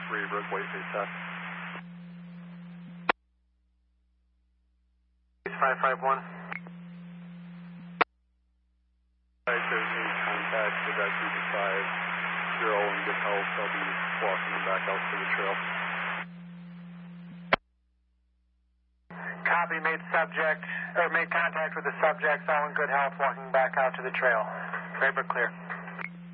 Reverb, white face test. 551. There's any contact with that group of 5. They're all in good health. I'll be walking them back out to the trail. Copy, made contact with the subjects, all in good health, walking back out to the trail. Clear but clear.